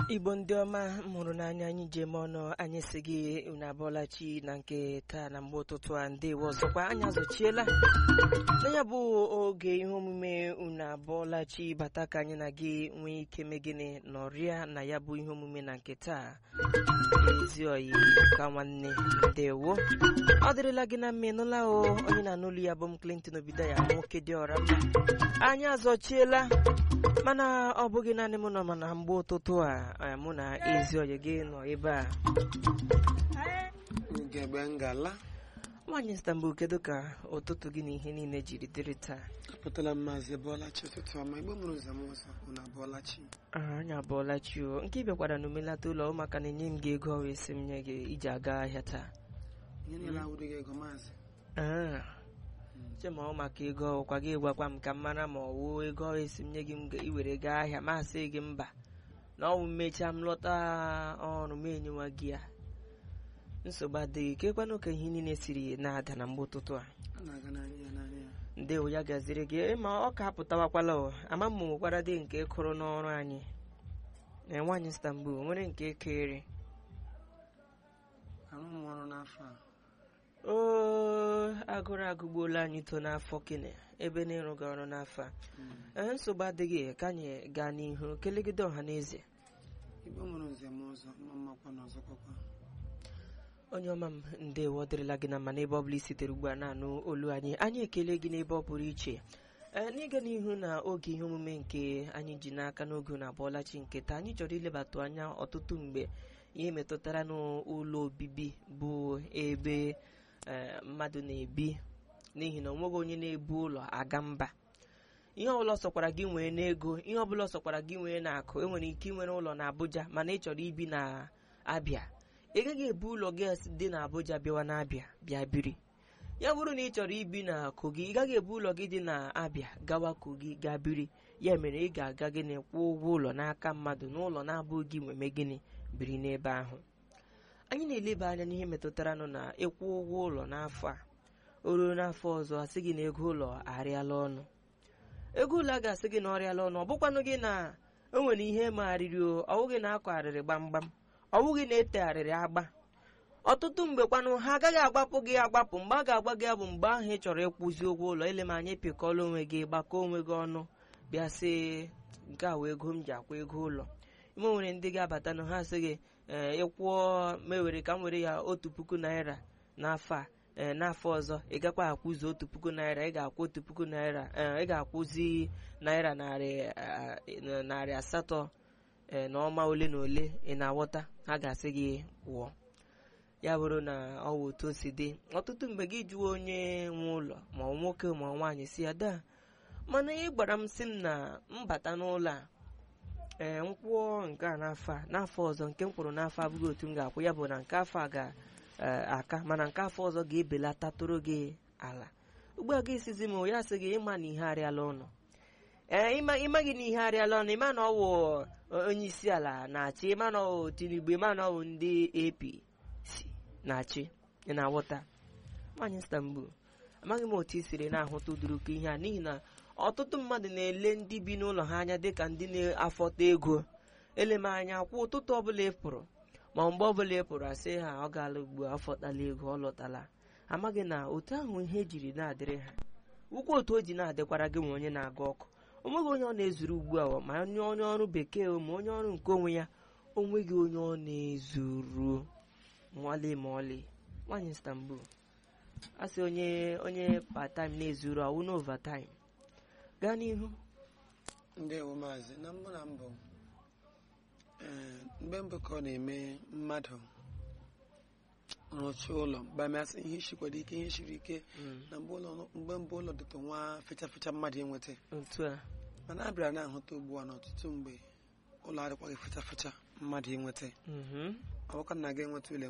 Igbo ndị ọma m hụrụ n'anya anyị jem ọnụ anyị si gị unu abọọlachi na nke taa na mgbe ụtụtụ a ndewo ọzọkwa anyị azọchiela na ya bụ oge ihe omume unu abọọlachi bata ka anyị na gị nwee ike megịnị nọrịa na ya bụ ihe omume na nke taa ezi oyi ka nwanne ndewo ọ dịrịla gị na mma ịnụla o onye na-anụlu ya bụ m Clinton Obidaya nwoke dị ọra mma anyị azọchiela mana ọ bụghị naanị m nọ mana mgbe ụtụtụ a mụ na ezi oyi gị nọ ebe a ugegbe ngala nwaanyị Istanbul kedu ka ụtụtụ gị na ihe niile jiri dịrị taa apụtala Maazị Bọlachi ụtụtụ ọma igbe mụrụ ụzọ m ụzọ unu abọọlachi anyị abọọlachi o nke ịbịakwara na omelata ụlọ maka na enye m gị ego ọwa esi m nye gị iji aga ahịa taa ihe niile awụrụ gị ego maazị chema ọ maka ego ọkwa gị gwakwa m ka m mara ma ọ wụ ego ọwa esi m nye gị m iwere gaa ahịa ma asị gị mba na ọ bụ mmechaa m lọta ọrụ m enyewa gị ya nsogbu adịghị kekwanụ ka ihe niile siri na-ada na mgbe ụtụtụ a ndewo ya gaziri gị ma ọ ka apụtawakwala ama m nwekwara dị nke kụrụ n'ọrụ anyị na nwaanyị Istanbul nwere nke kere agụrụ agụgbuola anyị to n'afọ kene ebe na-ịrụga ọrụ n'afọ a nsogbu adịghị ka anyị gaa n'ihu kelegide ọha na eze onye ọma m ndewo ọ dịrịla gị na mma n'ebe ọ bụla isitere ugbu a na-anụ olu anyị ekele gị n'ebe ọ pụrụ iche n'ịga n'ihu na oge ihe omume nke anyị ji n'aka n'oge na abọọlachi nke taa anyị chọrọ ilebatụ anya ọtụtụ mgbe ihe metụtara n'ụlọ obibi bụ ebe mmadụ na-ebi n'ihi na onweghị onye na-ebu ụlọ aga mba ihe ọbụla ọsọkwara gị nwee n'ego ihe ọbụla ọsọkwara gị nwee n'akụ enwere ike inwere ụlọ na Abuja mana ị chọrọ ibi na Abịa ị gaghị ebu ụlọ gị dị na Abuja bịawa na Abịa bịa biri ya bụrụ na ị chọrọ ibi na Kogi ị gaghị ebu ụlọ gị dị na Abịa gawa Kogi gaa biri ya mere ị ga-aga gịnị kwụọ ụgwọ ụlọ n'aka mmadụ n'ụlọ na-abụghị gị nweme gịnị biri n'ebe ahụ anyị na-eleba anya n'ihe metụtara nụ na ịkwụ ụgwọ ụlọ n'afọ a o ruo n'afọ ọzọ asị gị na ego ụlọ arịala ọnụ ego ụlọ a ga-asị gị na ọrịala ọnụ ọ bụkwanụ gị na o nwere ihe magharịrị ọwụghị na akọ arịrị gbamgbam ọwụghị na-etegharịrị agba ọtụtụ mgbe kwanụ ha agaghị agbapụ gị agbapụ mgbe a ga-agwa gị bụ mgbe ahụ ị chọrọ ịkwụzi ụgwọ ụlọ ele ma anyị pịkọla onwe gị gbakọ onwe gị ọnụ bịa sị nke a wee ego m ji akwa ego ụlọ ime nwere ndị ga-abata na ha sị gị ịkwụọ mewere ka m were ya 1,000 naira n'afọ a n'afọ ọzọ ị gakwa akwụzi 1,000 naira ị ga-akwụ 1,000 naira ị ga-akwụzi naira narị asatọ n'ọnwa ole na ole ị na-aghọta ha ga-asị gị kwụọ ya bụrụ na ọ wụ otu o si dị ọtụtụ mgbe gị jụọ onye nwe ụlọ ma nwoke ma nwaanyị si ya daa mana ị gwara m sị m na mbata n'ụlọ a nkwụọ nke a n'afọ ọzọ nke m kwụrụ n'afọ abụghị otu m ga-akwụ ya bụ na nke afọ a ga-aka mana nke afọ ọzọ ga-ebelata toro gị ala ugbu a gị sizi m ya sị gị ịma na ihe arịala ọnụ ịma gị na ihe arịala ọnụ ịma na ọ wụ onye isi ala na-achị ịma na ọ wụ Tinubu ịma na ọ wụ ndị APC na-achị ị na-aghọta nwaanyị Istanbul amaghị m otu i siri na-ahụta ụdịrịka ihe a n'ihi na ọtụtụ mmadụ na-ele ndị bi n'ụlọ ha anya dịka ndị na-afọta ego eleme anya kwụ ụtụtụ ọbụla ị pụrụ ma mgbe ọbụla ị pụrụ asị ha ọ gaala ugbu afọtala ego ọ lọtala amaghị na otu ahụ ihe jiri na-adịrị ha ụkwụ otu o ji na-adịkwara gị ma onye na-aga ọkụ onweghị onye ọ na-ezuru ugbu a ma onye ọrụ bekee ma onye ọrụ nke onwe ya onweghị onye ọ na-ezuru nwale ma ọlị nwaanyị Istanbul asị onye part-time na-ezuru ọwụ na overtime gaa n'ihu ndewo maazị na mbụ mgbe mbụ ka ọ na-eme mmadụ rụcha ụlọ gbamasị ihe shikwado ike ihe shiri ike na mgbe mbụ ụlọ dịtụ nwa fecha mmadụ enweta otu a mana a bịara na-ahụta ugbu a n'ọtụtụ mgbe ụlọ adịkwaghị fecha mmadụ enweta ọ bụkwa na ga-enweta ụlọ